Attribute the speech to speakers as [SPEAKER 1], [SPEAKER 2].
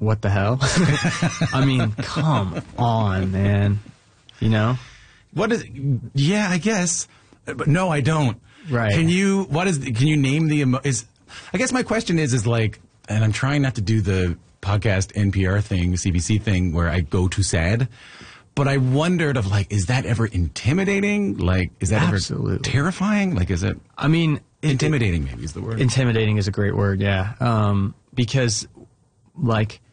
[SPEAKER 1] what the hell? I mean, come on, man. You know?
[SPEAKER 2] What is? Yeah, I guess. But no, I don't.
[SPEAKER 1] Right.
[SPEAKER 2] Can you name the I guess my question is like, and I'm trying not to do the podcast NPR thing, CBC thing, where I go too sad. But I wondered of like, is that ever intimidating? Like, is that
[SPEAKER 1] Absolutely.
[SPEAKER 2] ever terrifying? Like, is it?
[SPEAKER 1] I mean,
[SPEAKER 2] intimidating maybe is the word.
[SPEAKER 1] Intimidating is a great word, yeah. Because, like,